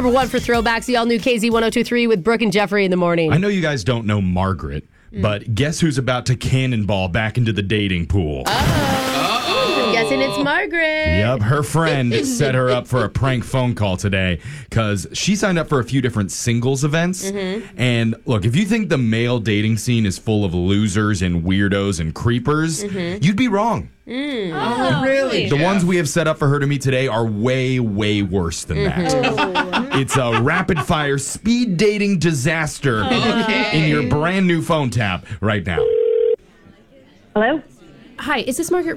Number one for throwbacks, the all-new KZ1023 with Brooke and Jeffrey in the morning. I know you guys don't know Margaret, but guess who's about to cannonball back into the dating pool? I'm guessing it's Margaret. Yep, her friend set her up for a prank phone call today because she signed up for a few different singles events. And look, if you think the male dating scene is full of losers and weirdos and creepers, you'd be wrong. Oh, really? The ones we have set up for her to meet today are way, way worse than that. It's a rapid-fire speed dating disaster in your brand new phone tab right now. Hello? Hi, is this Margaret?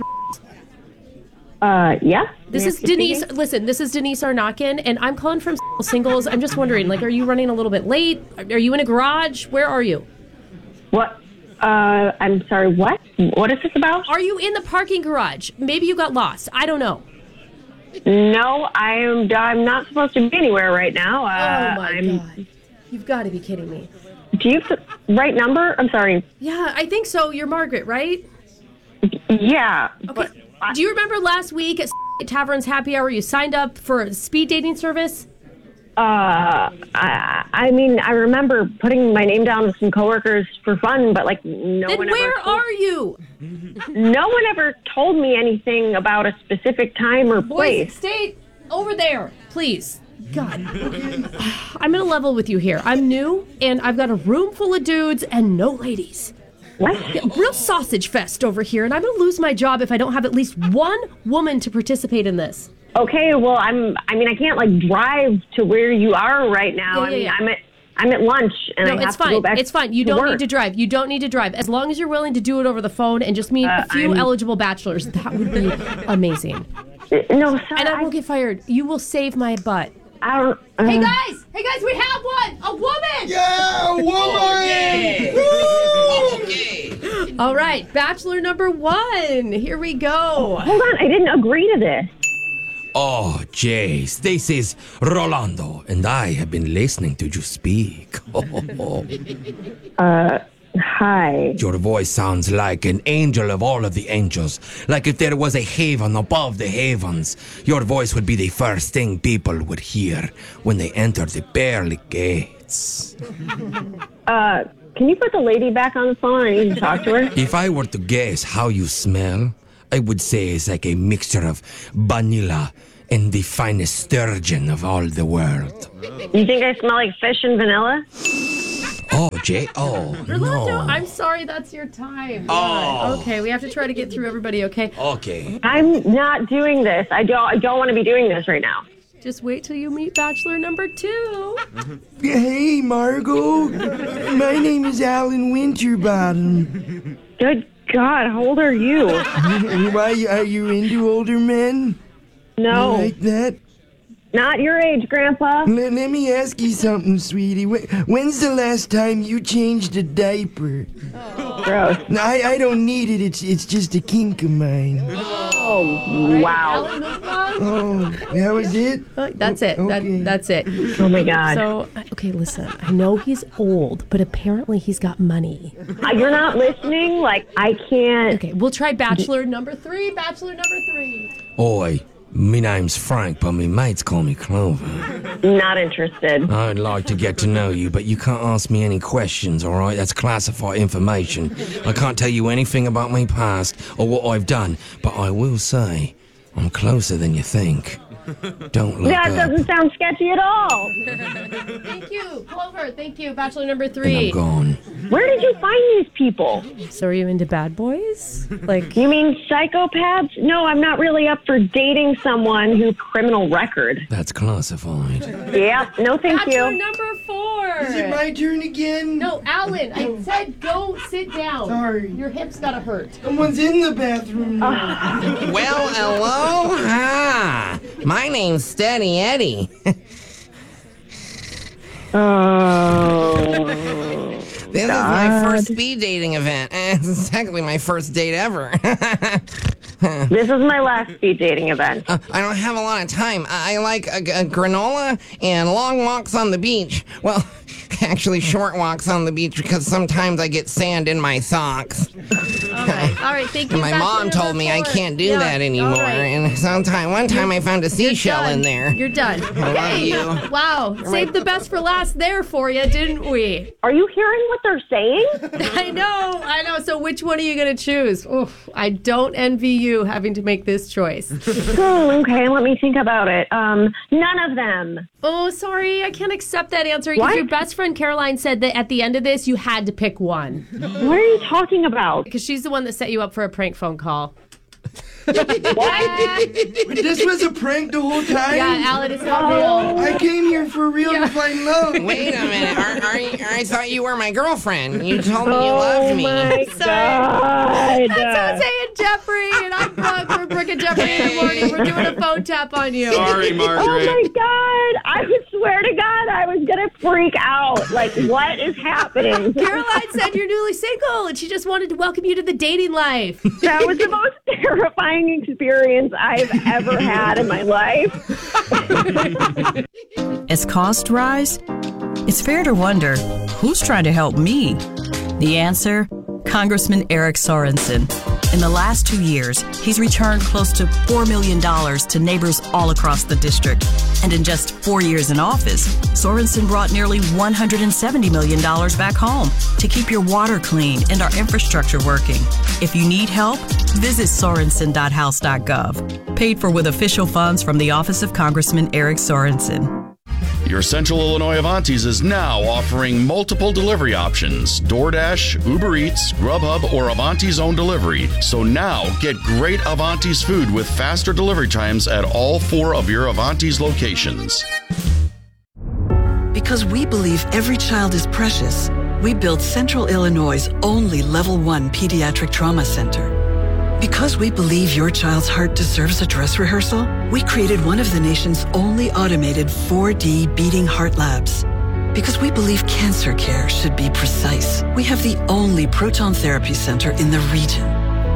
Yeah. This is Denise. Speaking? Listen, this is Denise Arnakin, and I'm calling from Singles. I'm just wondering, are you running a little bit late? Are you in a garage? Where are you? What? I'm sorry, what? What is this about? Are you in the parking garage? Maybe you got lost. I don't know. No, I'm not supposed to be anywhere right now. Oh, my God. You've got to be kidding me. Do you have the right number? I'm sorry. Yeah, I think so. You're Margaret, right? Yeah. Okay. But Do you remember last week at Tavern's Happy Hour you signed up for a speed dating service? I mean, I remember putting my name down with some coworkers for fun, but no Then one where ever are you? No one ever told me anything about a specific time or place. Boys, stay over there, please. God. I'm going to level with you here. I'm new, and I've got a room full of dudes and no ladies. What? Yeah, real sausage fest over here, and I'm going to lose my job if I don't have at least one woman to participate in this. Okay, well, I can't drive to where you are right now. Yeah. I'm at lunch and I have it's to fine. go back. It's fine. You to don't work. need to drive. You don't need to drive. As long as you're willing to do it over the phone and just meet a few eligible bachelors, that would be amazing. No, sorry. And I won't get fired. You will save my butt. I don't. Hey guys, we have one. A woman. Yeah, woman! Okay. All right, bachelor number one. Here we go. Hold on, I didn't agree to this. Oh, Jace, this is Rolando, and I have been listening to you speak. Hi. Your voice sounds like an angel of all of the angels. Like if there was a haven above the havens, your voice would be the first thing people would hear when they enter the pearly gates. Can you put the lady back on the phone? I need to talk to her. If I were to guess how you smell, I would say it's like a mixture of vanilla and the finest sturgeon of all the world. You think I smell like fish and vanilla? Oh, Jay. Oh, Rolando, no. I'm sorry, that's your time. Oh. Okay, we have to try to get through everybody, okay? Okay. I'm not doing this. I don't want to be doing this right now. Just wait till you meet bachelor number two. Hey, Margot. My name is Alan Winterbottom. Good God, how old are you? Why, are you into older men? No, You like that? not your age, Grandpa. Let me ask you something, sweetie. When's the last time you changed a diaper? Gross. No, I don't need it. It's just a kink of mine. Oh, wow. Oh, that was it? That's it. Okay. That's it. Oh, my God. So, okay, listen. I know he's old, but apparently he's got money. You're not listening? I can't. Okay, we'll try bachelor number three. Bachelor number three. Oi, me name's Frank, but me mates call me Clover. Not interested. I'd like to get to know you, but you can't ask me any questions, all right? That's classified information. I can't tell you anything about my past or what I've done, but I will say I'm closer than you think. Don't look That up. doesn't sound sketchy at all. Thank you, Clover. Thank you, bachelor number And three. I'm gone. Where did you find these people? So, are you into bad boys? You mean psychopaths? No, I'm not really up for dating someone whose criminal record. That's classified. Yeah, no thank bachelor you. number four. Is it my turn again? No, Alan, I said go sit down. Sorry. Your hips gotta hurt. Someone's in the bathroom now. Well, hello. Hi. My name's Steady Eddie. Oh. This is my first speed dating event. It's technically my first date ever. This is my last speed dating event. I don't have a lot of time. I like a granola and long walks on the beach. Well, actually short walks on the beach because sometimes I get sand in my socks. All right, thank you. And my mom told me I can't do that anymore. Right. And one time I found a seashell in there. You're done. love you. Wow, saved the best for last there for you, didn't we? Are you hearing what they're saying? I know. So which one are you going to choose? Oof, I don't envy you having to make this choice. Okay, let me think about it. None of them. Oh, sorry, I can't accept that answer because What? your best friend Caroline said that at the end of this, you had to pick one. What are you talking about? Because she's the one that set you up for a prank phone call. This was a prank the whole time? Yeah, Alan, it's not real. I came here for real to find love. Wait a minute. I thought you were my girlfriend. You told me you loved me. My God. That's Jose and Jeffrey, and I'm Brooke. We're Brooke and Jeffrey in the morning. We're doing a phone tap on you. Sorry, Oh Margaret. my God. I would swear to God I was going to freak out. Like, what is happening? Caroline said you're newly single, and she just wanted to welcome you to the dating life. That was the most terrifying experience I've ever had in my life. As costs rise, it's fair to wonder, who's trying to help me? The answer? Congressman Eric Sorensen. In the last 2 years, he's returned close to $4 million to neighbors all across the district. And in just 4 years in office, Sorensen brought nearly $170 million back home to keep your water clean and our infrastructure working. If you need help, visit sorensen.house.gov. Paid for with official funds from the Office of Congressman Eric Sorensen. Your Central Illinois Avantis is now offering multiple delivery options: DoorDash, Uber Eats, Grubhub, or Avanti's own delivery. So now get great Avanti's food with faster delivery times at all 4 of your Avanti's locations. Because we believe every child is precious, we built Central Illinois' only Level 1 Pediatric Trauma Center. Because we believe your child's heart deserves a dress rehearsal, we created one of the nation's only automated 4D beating heart labs. Because we believe cancer care should be precise, we have the only proton therapy center in the region.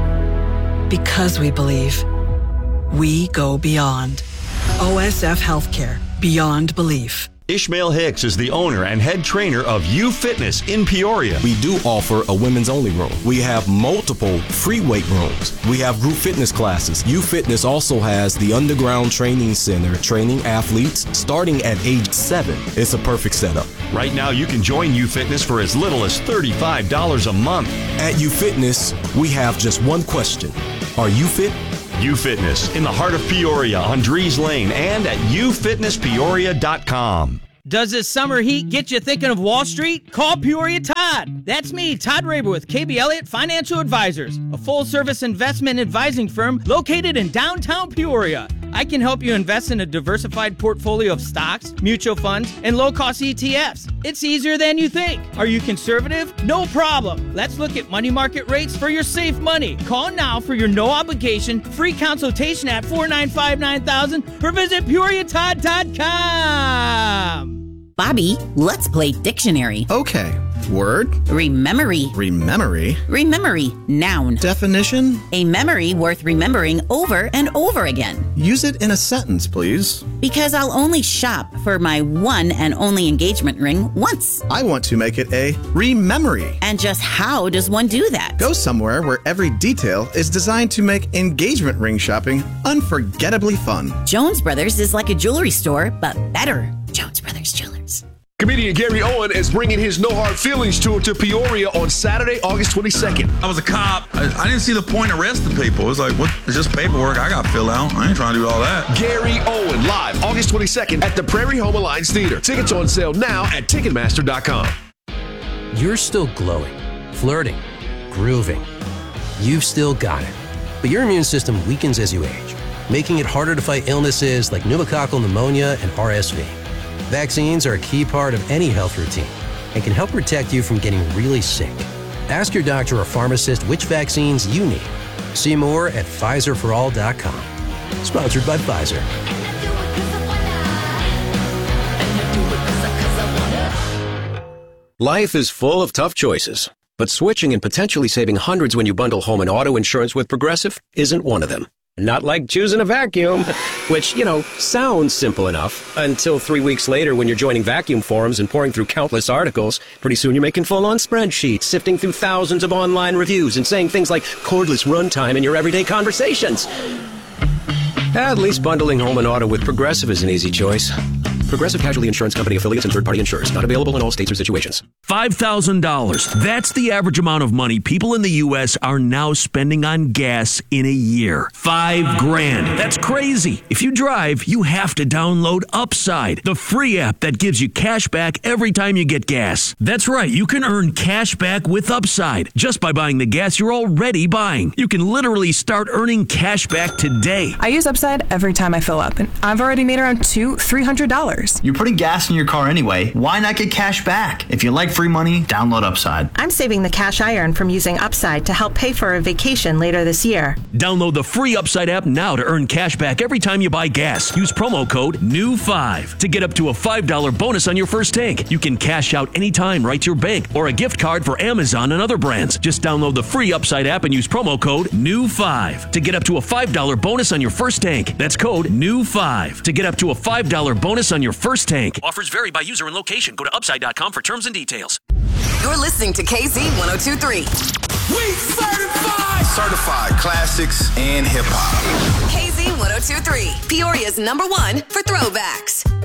Because we believe, we go beyond. OSF Healthcare, beyond belief. Ishmael Hicks is the owner and head trainer of U Fitness in Peoria. We do offer a women's only room. We have multiple free weight rooms. We have group fitness classes. U Fitness also has the underground training center, training athletes starting at age 7. It's a perfect setup. Right now, you can join U Fitness for as little as $35 a month. At U Fitness, we have just one question. Are you fit? U Fitness in the heart of Peoria on Drees Lane and at ufitnesspeoria.com. Does this summer heat get you thinking of Wall Street? Call Peoria Todd. That's me, Todd Raber with KB Elliott Financial Advisors, a full-service investment advising firm located in downtown Peoria. I can help you invest in a diversified portfolio of stocks, mutual funds, and low-cost ETFs. It's easier than you think. Are you conservative? No problem. Let's look at money market rates for your safe money. Call now for your no-obligation free consultation at 495-9000 or visit PeoriaTodd.com. Bobby, let's play dictionary. Okay. Word. Rememory. Rememory. Rememory. Noun. Definition. A memory worth remembering over and over again. Use it in a sentence, please. Because I'll only shop for my one and only engagement ring once. I want to make it a rememory. And just how does one do that? Go somewhere where every detail is designed to make engagement ring shopping unforgettably fun. Jones Brothers is like a jewelry store, but better. Jones Brothers Jewelers. Comedian Gary Owen is bringing his No Hard Feelings tour to Peoria on Saturday, August 22nd. I was a cop. I didn't see the point of arresting people. It was like, what? It's just paperwork I got to fill out. I ain't trying to do all that. Gary Owen, live August 22nd at the Prairie Home Alliance Theater. Tickets on sale now at Ticketmaster.com. You're still glowing, flirting, grooving. You've still got it. But your immune system weakens as you age, making it harder to fight illnesses like pneumococcal pneumonia and RSV. Vaccines are a key part of any health routine and can help protect you from getting really sick. Ask your doctor or pharmacist which vaccines you need. See more at PfizerForAll.com. Sponsored by Pfizer. Life is full of tough choices. But switching and potentially saving hundreds when you bundle home and auto insurance with Progressive isn't one of them. Not like choosing a vacuum, which, sounds simple enough until 3 weeks later when you're joining vacuum forums and pouring through countless articles. Pretty soon you're making full-on spreadsheets, sifting through thousands of online reviews and saying things like cordless runtime in your everyday conversations. At least bundling home and auto with Progressive is an easy choice. Progressive Casualty Insurance Company affiliates and third-party insurers. Not available in all states or situations. $5,000. That's the average amount of money people in the U.S. are now spending on gas in a year. $5,000. That's crazy. If you drive, you have to download Upside, the free app that gives you cash back every time you get gas. That's right. You can earn cash back with Upside just by buying the gas you're already buying. You can literally start earning cash back today. I use Upside every time I fill up, and I've already made around $300. You're putting gas in your car anyway. Why not get cash back? If you like free money, download Upside. I'm saving the cash I earn from using Upside to help pay for a vacation later this year. Download the free Upside app now to earn cash back every time you buy gas. Use promo code NEW5 to get up to a $5 bonus on your first tank. You can cash out anytime right to your bank or a gift card for Amazon and other brands. Just download the free Upside app and use promo code NEW5 to get up to a $5 bonus on your first tank. That's code NEW5 to get up to a $5 bonus on your first tank. Offers vary by user and location. Go to upside.com for terms and details. You're listening to KZ 102.3. We certified classics and hip hop. KZ 102.3, Peoria's #1 for throwbacks.